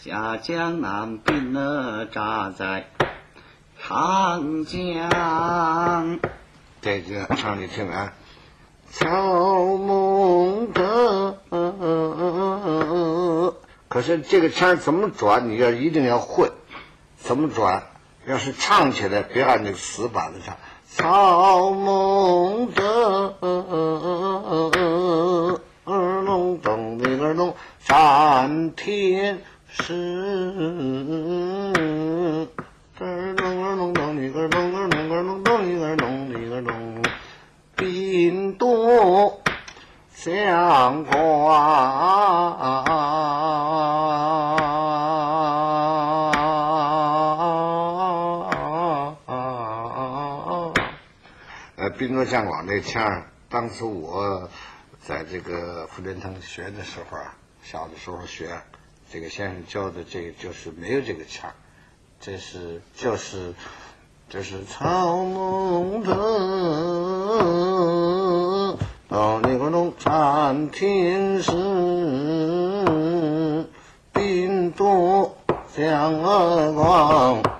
下江南兵呢扎在长江。 这个唱你听啊，草木的，可是这个腔怎么转，你一定要会，怎么转？要是唱起来，别按那个死板的唱。草木的，隆咚那个咚，闪天使。咚咚一个咚咚咚咚咚一个咚一个咚，兵多相关。兵多将广这腔，当时我在这个福建堂学的时候啊，小的时候学，这个先生教的这个就是没有这个腔，这是草木的，那个龙闪天使，兵多将光。